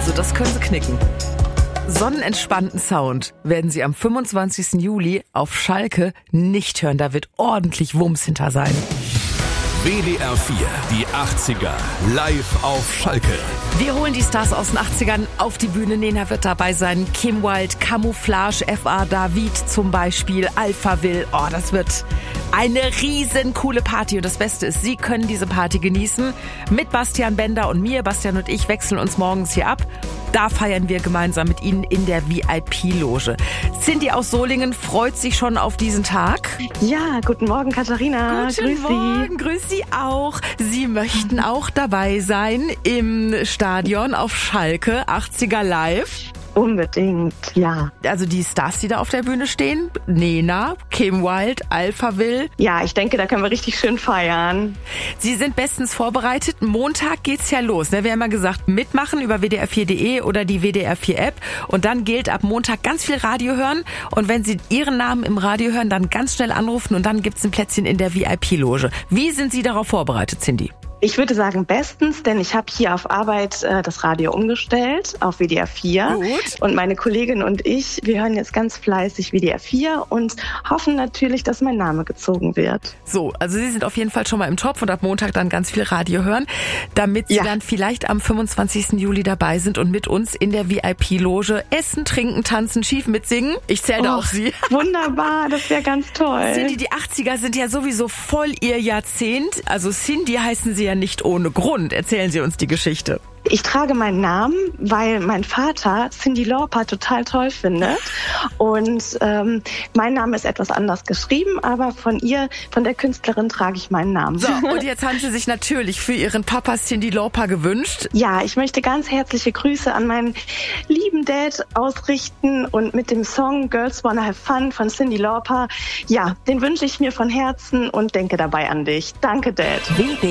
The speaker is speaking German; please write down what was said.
Also das können Sie knicken. Sonnenentspannten Sound werden Sie am 25. Juli auf Schalke nicht hören. Da wird ordentlich Wumms hinter sein. WDR 4, die 80er, live auf Schalke. Wir holen die Stars aus den 80ern auf die Bühne. Nena wird dabei sein, Kim Wilde, Camouflage, F.A. David zum Beispiel, Alphaville. Oh, das wird eine riesen coole Party. Und das Beste ist, Sie können diese Party genießen mit Bastian Bender und mir. Bastian und ich wechseln uns morgens hier ab. Da feiern wir gemeinsam mit Ihnen in der VIP-Loge. Cindy aus Solingen freut sich schon auf diesen Tag. Ja, guten Morgen, Katharina. Guten Morgen, grüß Sie auch. Sie möchten auch dabei sein im Stadion auf Schalke, 80er live. Unbedingt, ja. Also die Stars, die da auf der Bühne stehen, Nena, Kim Wilde, Alphaville. Ja, ich denke, da können wir richtig schön feiern. Sie sind bestens vorbereitet. Montag geht's ja los. Wir haben ja gesagt, mitmachen über WDR4.de oder die WDR4-App. Und dann gilt ab Montag ganz viel Radio hören. Und wenn Sie Ihren Namen im Radio hören, dann ganz schnell anrufen und dann gibt's ein Plätzchen in der VIP-Loge. Wie sind Sie darauf vorbereitet, Cindy? Ich würde sagen bestens, denn ich habe hier auf Arbeit das Radio umgestellt auf WDR 4. Gut. Und meine Kollegin und ich, wir hören jetzt ganz fleißig WDR 4 und hoffen natürlich, dass mein Name gezogen wird. So, also Sie sind auf jeden Fall schon mal im Topf und ab Montag dann ganz viel Radio hören, damit Sie dann vielleicht am 25. Juli dabei sind und mit uns in der VIP-Loge essen, trinken, tanzen, schief mitsingen. Ich zähle da auf Sie. Wunderbar, das wäre ganz toll. Cindy, die 80er sind ja sowieso voll Ihr Jahrzehnt. Also Cindy heißen Sie ja nicht ohne Grund. Erzählen Sie uns die Geschichte. Ich trage meinen Namen, weil mein Vater Cyndi Lauper total toll findet. Und mein Name ist etwas anders geschrieben, aber von der Künstlerin, trage ich meinen Namen. So, und jetzt haben Sie sich natürlich für Ihren Papa Cyndi Lauper gewünscht. Ja, ich möchte ganz herzliche Grüße an meinen lieben Dad ausrichten und mit dem Song Girls Wanna Have Fun von Cyndi Lauper, ja, den wünsche ich mir von Herzen und denke dabei an dich. Danke, Dad.